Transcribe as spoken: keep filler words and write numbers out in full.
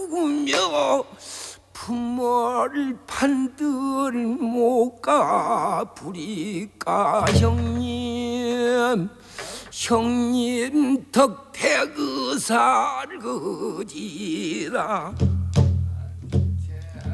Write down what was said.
누구며 부모를 판들 못가 부리까 형님 형님 덕택의사를 그지라